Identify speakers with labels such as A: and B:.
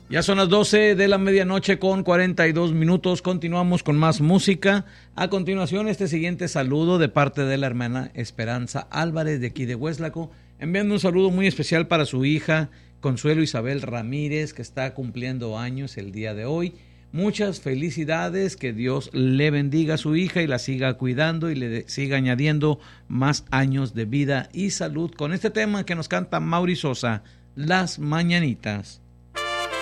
A: Ya son las 12 de la medianoche con 42 minutos. Continuamos con más música. A continuación, este siguiente saludo de parte de la hermana Esperanza Álvarez de aquí de Hueslaco, enviando un saludo muy especial para su hija Consuelo Isabel Ramírez, que está cumpliendo años el día de hoy. Muchas felicidades, que Dios le bendiga a su hija y la siga cuidando y le siga añadiendo más años de vida y salud. Con este tema que nos canta Mauri Sosa, Las Mañanitas.